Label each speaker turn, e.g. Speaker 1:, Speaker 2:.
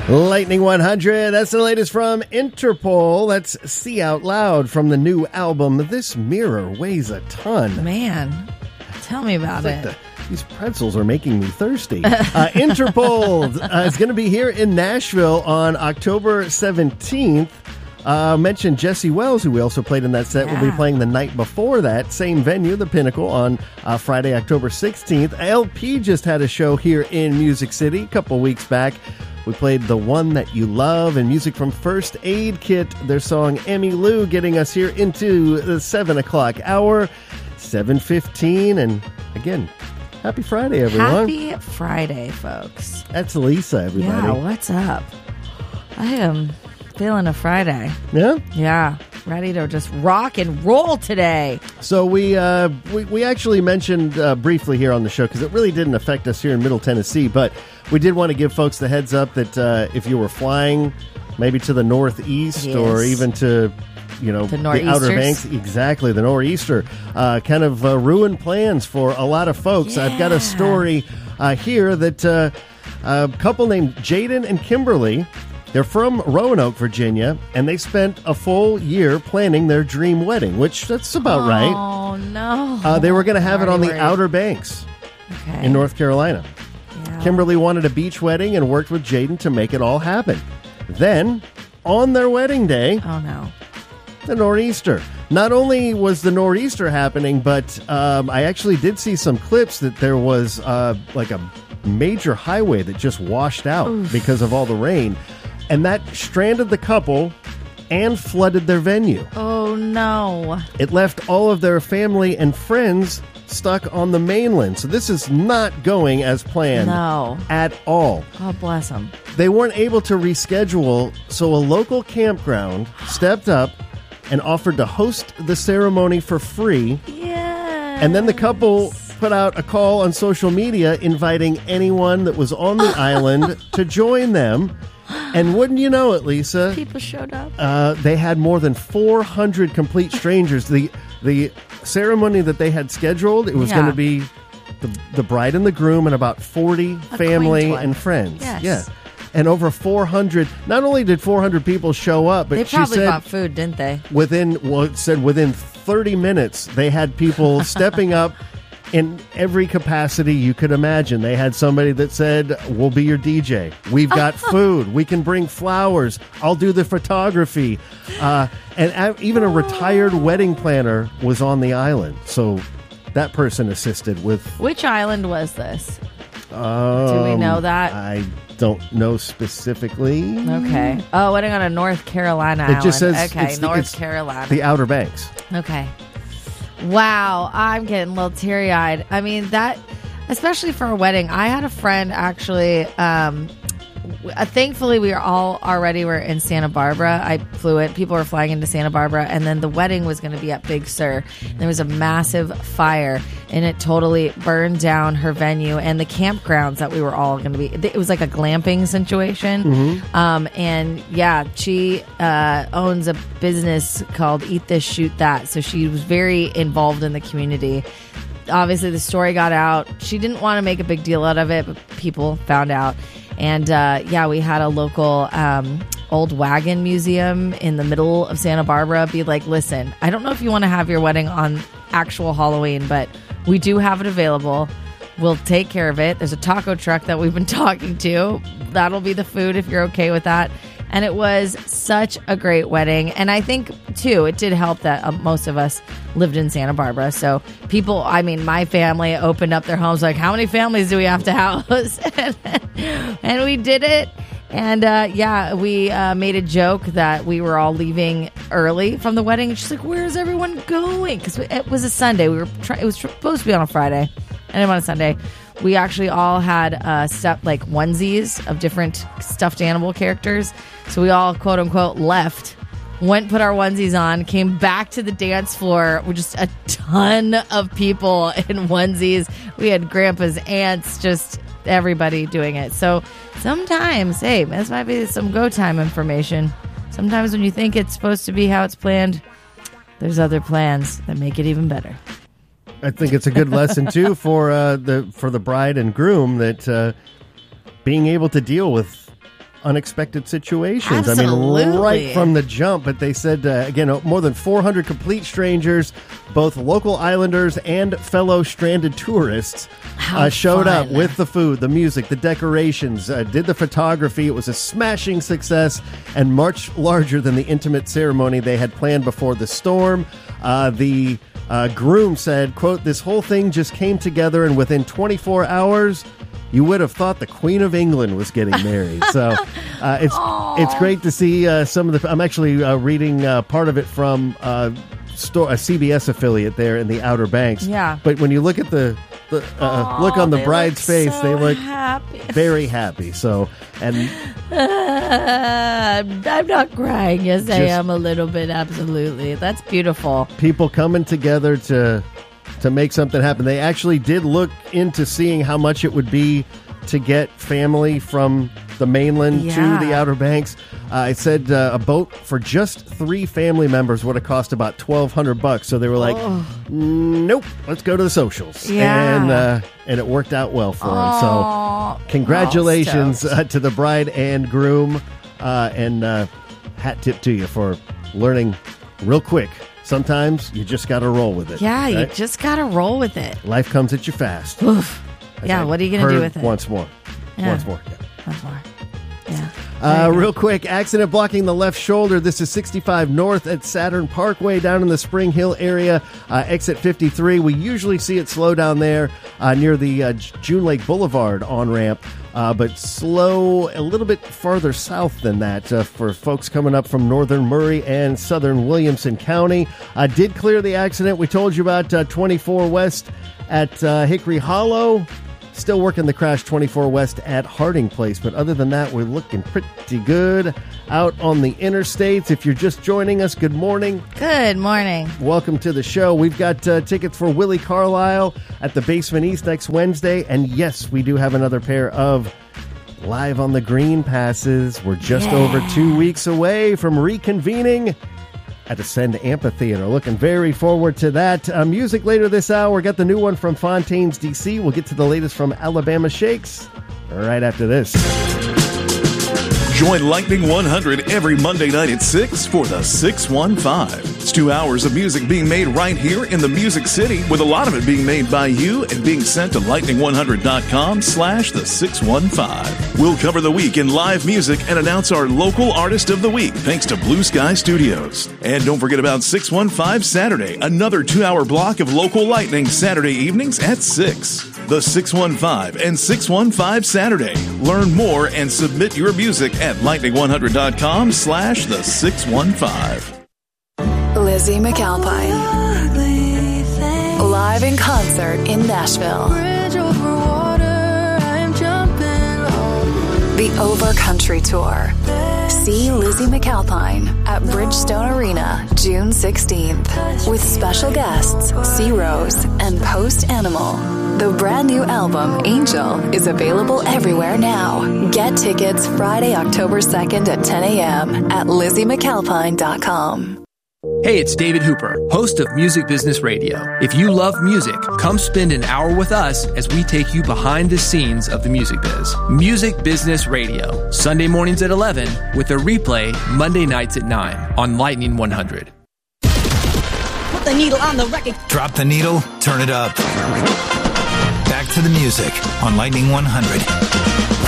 Speaker 1: Lightning 100, that's the latest from Interpol. That's See Out Loud from the new album, This Mirror Weighs a Ton.
Speaker 2: Man, tell me about it.
Speaker 1: These pretzels are making me thirsty. Interpol is going to be here in Nashville on October 17th. Mentioned Jesse Wells, who we also played in that set, will be playing the night before that. Same venue, the Pinnacle, on Friday, October 16th. LP just had a show here in Music City a couple weeks back. We played The One That You Love and music from First Aid Kit, their song Emmy Lou, getting us here into the 7 o'clock hour, 7:15. And again, happy Friday, everyone.
Speaker 2: Happy Friday, folks.
Speaker 1: That's Lisa, everybody.
Speaker 2: Yeah, what's up? I am feeling a Friday.
Speaker 1: Yeah?
Speaker 2: Yeah. Ready to just rock and roll today.
Speaker 1: So we actually mentioned briefly here on the show, because it really didn't affect us here in Middle Tennessee, but we did want to give folks the heads up that if you were flying maybe to the northeast or even to the Outer Banks, exactly, the nor'easter, kind of ruined plans for a lot of folks. I've got a story here that a couple named Jaden and Kimberly, they're from Roanoke, Virginia, and they spent a full year planning their dream wedding, which that's about right.
Speaker 2: Oh, no.
Speaker 1: They were going to have it on the Outer Banks in North Carolina.
Speaker 2: Yeah.
Speaker 1: Kimberly wanted a beach wedding and worked with Jaden to make it all happen. Then, on their wedding day, the nor'easter. Not only was the nor'easter happening, but I actually did see some clips that there was like a major highway that just washed out because of all the rain. And that stranded the couple and flooded their venue.
Speaker 2: Oh, no.
Speaker 1: It left all of their family and friends stuck on the mainland. So this is not going as planned at all.
Speaker 2: God bless them.
Speaker 1: They weren't able to reschedule, so a local campground stepped up and offered to host the ceremony for free.
Speaker 2: Yeah.
Speaker 1: And then the couple put out a call on social media inviting anyone that was on the island to join them. And wouldn't you know it, Lisa?
Speaker 2: People showed up.
Speaker 1: They had more than 400 complete strangers. The ceremony that they had scheduled, it was going to be the bride and the groom and about 40 family and friends.
Speaker 2: Yes.
Speaker 1: Yeah. And over 400, not only did 400 people show up, but
Speaker 2: they probably bought food, didn't they?
Speaker 1: Within 30 minutes, they had people stepping up in every capacity you could imagine. They had somebody that said, we'll be your DJ. We've got food. We can bring flowers. I'll do the photography. And even a retired wedding planner was on the island. So that person assisted with...
Speaker 2: Which island was this? Do we know that?
Speaker 1: I don't know specifically.
Speaker 2: Okay. Oh, wedding on a North Carolina island.
Speaker 1: It just says
Speaker 2: North Carolina.
Speaker 1: The Outer Banks.
Speaker 2: Okay. Wow, I'm getting a little teary-eyed. I mean, that, especially for a wedding. I had a friend, actually, thankfully we were in Santa Barbara. I flew it. People were flying into Santa Barbara, and then the wedding was going to be at Big Sur. There was a massive fire, and it totally burned down her venue and the campgrounds that we were all going to be. It was like a glamping situation.
Speaker 1: Mm-hmm.
Speaker 2: And yeah, she owns a business called Eat This, Shoot That. So she was very involved in the community. Obviously, the story got out. She didn't want to make a big deal out of it, but people found out. And we had a local old wagon museum in the middle of Santa Barbara be like, listen, I don't know if you want to have your wedding on actual Halloween, but we do have it available. We'll take care of it. There's a taco truck that we've been talking to. That'll be the food if you're okay with that. And it was such a great wedding. And I think, too, it did help that most of us lived in Santa Barbara. So people, my family opened up their homes like, how many families do we have to house? And we did it. And, we made a joke that we were all leaving early from the wedding. And she's like, where's everyone going? Because it was a Sunday. It was supposed to be on a Friday. And on a Sunday. We actually all had onesies of different stuffed animal characters. So we all, quote unquote, left, went, put our onesies on, came back to the dance floor with just a ton of people in onesies. We had grandpa's aunts, just everybody doing it. So sometimes, hey, this might be some go time information. Sometimes when you think it's supposed to be how it's planned, there's other plans that make it even better.
Speaker 1: I think it's a good lesson too for the bride and groom that being able to deal with unexpected situations.
Speaker 2: Absolutely.
Speaker 1: I mean, right from the jump. But they said, again, more than 400 complete strangers, both local islanders and fellow stranded tourists, showed up with the food, the music, the decorations, did the photography. It was a smashing success and much larger than the intimate ceremony they had planned before the storm. The groom said, quote, "This whole thing just came together, and within 24 hours, you would have thought the Queen of England was getting married." So it's great to see some of the... I'm actually reading part of it from a CBS affiliate there in the Outer Banks.
Speaker 2: Yeah.
Speaker 1: But when you look at the look on the bride's face,
Speaker 2: so
Speaker 1: they look
Speaker 2: happy.
Speaker 1: very happy. So, and
Speaker 2: I'm not crying. Yes, I am a little bit. Absolutely. That's beautiful.
Speaker 1: People coming together to make something happen. They actually did look into seeing how much it would be to get family from the mainland to the Outer Banks. It said a boat for just 3 family members would have cost about $1,200. So they were like, nope, let's go to the socials.
Speaker 2: Yeah.
Speaker 1: And it worked out well for them. So congratulations to the bride and groom. And hat tip to you for learning real quick. Sometimes you just got to roll with it.
Speaker 2: Yeah,
Speaker 1: right?
Speaker 2: you just got to roll with it.
Speaker 1: Life comes at you fast.
Speaker 2: Oof. Yeah, what are you going to do with it?
Speaker 1: Once more.
Speaker 2: Yeah.
Speaker 1: Once more. Yeah.
Speaker 2: Once more. Yeah.
Speaker 1: Real quick, accident blocking the left shoulder. This is 65 North at Saturn Parkway down in the Spring Hill area. Exit 53. We usually see it slow down there near the June Lake Boulevard on-ramp, but slow a little bit farther south than that for folks coming up from northern Murray and southern Williamson County. Did clear the accident. We told you about 24 West at Hickory Hollow. Still working the crash 24 West at Harding Place. But other than that, we're looking pretty good out on the interstates. If you're just joining us, good morning.
Speaker 2: Good morning.
Speaker 1: Welcome to the show. We've got tickets for Willie Carlisle at the Basement East next Wednesday. And yes, we do have another pair of Live on the Green passes. We're just over 2 weeks away from reconvening at Ascend Amphitheater. Looking very forward to that. Music later this hour. Got the new one from Fontaines, D.C. We'll get to the latest from Alabama Shakes right after this.
Speaker 3: Join Lightning 100 every Monday night at 6 for the 615. It's 2 hours of music being made right here in the Music City, with a lot of it being made by you and being sent to lightning100.com/the615. We'll cover the week in live music and announce our local artist of the week, thanks to Blue Sky Studios. And don't forget about 615 Saturday, another 2-hour block of local lightning Saturday evenings at 6. The 615 and 615 Saturday. Learn more and submit your music at lightning100.com/the615.
Speaker 4: Lizzie McAlpine, live in concert in Nashville. The Overcountry Tour. See Lizzie McAlpine at Bridgestone Arena, June 16th, with special guests C. Rose and Post Animal. The brand new album, Angel, is available everywhere now. Get tickets Friday, October 2nd at 10 a.m. at LizzieMcAlpine.com.
Speaker 5: Hey, it's David Hooper, host of Music Business Radio. If you love music, come spend an hour with us as we take you behind the scenes of the music biz. Music Business Radio, Sunday mornings at 11, with a replay Monday nights at 9 on Lightning 100.
Speaker 6: Put the needle on the record.
Speaker 7: Drop the needle, turn it up. Back to the music on Lightning 100.